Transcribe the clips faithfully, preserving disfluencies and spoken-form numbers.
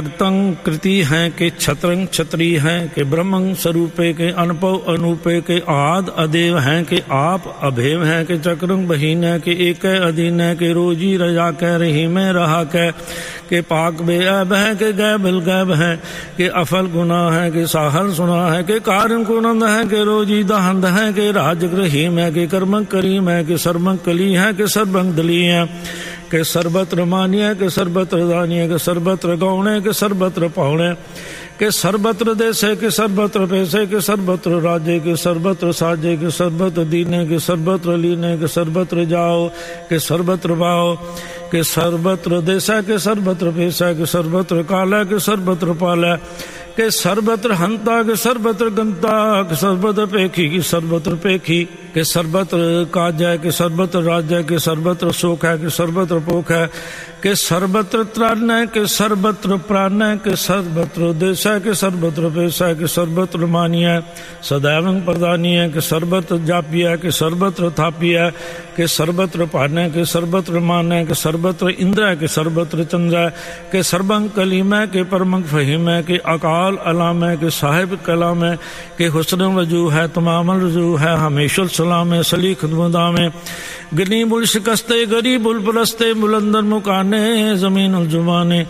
तंग कृति हैं के छत्रंग छत्री हैं के ब्रह्मं स्वरूपे के अनपव अनूपे के आद अदेव हैं के आप अभेव हैं के चक्रंग बहीन है के एक अधीन है के रोजी रजा कै रही में रहा कै के पाक बे अब है के गै बिल गैब है के अफल गुना है के साहर सुना है के कारण कुनंद है के रोजी दहंद है के राजग्रहीम है के कर्मंग करीम है के सर्वंग कली है के सर्वंग दली है के सर्वत्र मानिय के सर्वत्र दानिय के सर्वत्र गौणे के सर्वत्र पावणे के सर्वत्र देशे के सर्वत्र पैसे के सर्वत्र राज्य के सर्वत्र साजे के सर्वत्र दीने के सर्वत्र लीने के सर्वत्र जाओ के सर्वत्र भाओ के सर्वत्र देशा के सर्वत्र पैसा के सर्वत्र काला के सर्वत्र पाला के सर्वत्र हंता के सर्वत्र गंता के सर्वत्र पेखी की सर्वत्र पेखी के सर्वत्र काज है के सर्वत्र राज्य के सर्वत्र शोक है के सर्वत्र पोख है के सर्वत्र त्राण है के सर्वत्र प्राण है के सर्वत्र देश है के सर्वत्र पैसा है के सर्वत्र मानी है सदैव प्रदानी है के सर्वत्र जापी है के सर्वत्र थापी है के सर्वत्र पान है के सर्वत्र मान है के सर्वत्र इंद्र है के सर्वत्र चंद्र है के सर्वंग कलीम है के परमंग फहीम है के अकाल अलाम है के साहिब कलाम है के हुस्न वजू है तमामल रजू है हमेशा सलाम है सली खुदमुदा में गनी बुल शिकस्ते गरीब बुल पुलस्ते बुलंदर मुकाने जमीन उल जुबाने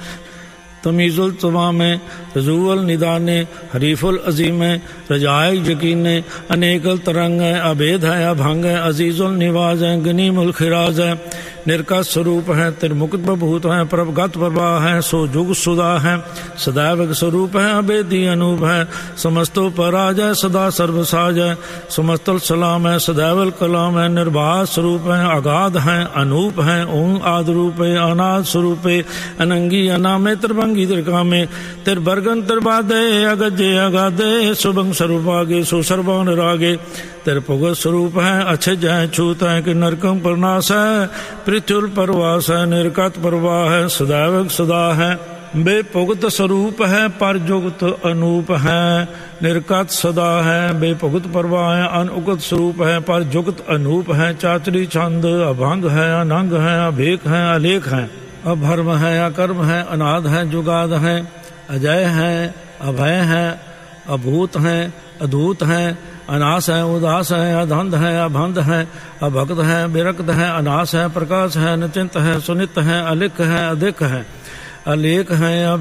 तमीज़ुल तमामे रजूअल निदाने हरीफुल अजीमे रजाए यकीने अनेकल तरंग है अभेद है अभंग है अजीज़ुल निवाज है गनीमुल खिराज है निर्का स्वरूप है तिरमुक्त बभूत है प्रभगत प्रभा है सो जुग सुदा है सदैव स्वरूप है अभेदी अनूप है समस्तो पराज है सदा सर्वसाज है समस्तल सलाम है सदैवल कलाम है निर्बाध स्वरूप है अगाध है अनूप है ओं आदि रूप है अनाद स्वरूप है अनंगी अनामे त्रिभंगी त्रिकामे तिरबर्गन तिरबादे अगजे अगाधे सुभंग स्वरूपागे सुसर्वान रागे तिरपुगत स्वरूप है अच्छे जय छूत है कि नरकम प्रनाश है पृथ्वी परवास है निर्कत प्रवाह है सदैव सदा है बेपुगत स्वरूप है पर जुगत अनूप है निर्कत सदा है बेपुगत प्रवाह है अनुगत स्वरूप है पर जुगत अनूप है चाचरी छंद अभंग है अनंग है अभेक है अलेख है अभर्म है अकर्म है अनाद है जुगाद है अजय है अभय है अभूत है अधूत है अनास है उदास है अधंध है अभंध है अभक्त है विरक्त है अनास है प्रकाश है निचिंत है सुनित है अलिख है अधिक है अलेख है